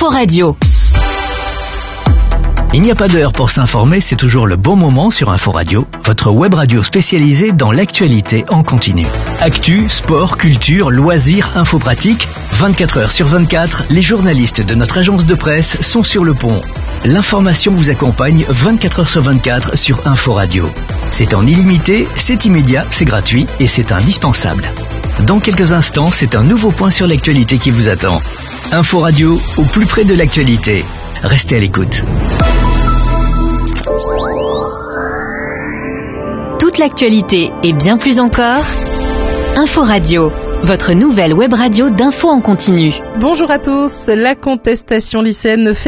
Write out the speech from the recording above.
Info-Radio. Il n'y a pas d'heure pour s'informer, c'est toujours le bon moment sur Info-Radio, votre web radio spécialisée dans l'actualité en continu. Actu, sport, culture, loisirs, info pratique, 24 heures sur 24, les journalistes de notre agence de presse sont sur le pont. L'information vous accompagne 24 heures sur 24 sur Info-Radio. C'est en illimité, c'est immédiat, c'est gratuit et c'est indispensable. Dans quelques instants, c'est un nouveau point sur l'actualité qui vous attend. Info-Radio, au plus près de l'actualité. Restez à l'écoute. Toute l'actualité et bien plus encore, Info-Radio, votre nouvelle web radio d'infos en continu. Bonjour à tous, la contestation lycéenne